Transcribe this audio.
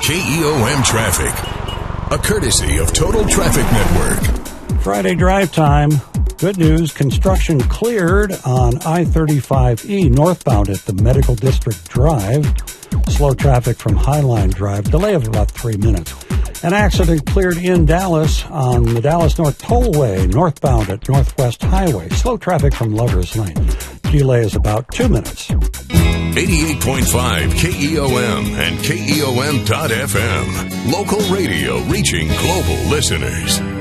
KEOM Traffic, a courtesy of Total Traffic Network. Friday drive time. Good news, construction cleared on I-35E northbound at the Medical District Drive. Slow traffic from Highline Drive, delay of about 3 minutes. An accident cleared in Dallas on the Dallas North Tollway, northbound at Northwest Highway. Slow traffic from Lover's Lane. Delay is about 2 minutes. 88.5 KEOM and KEOM.FM. Local radio reaching global listeners.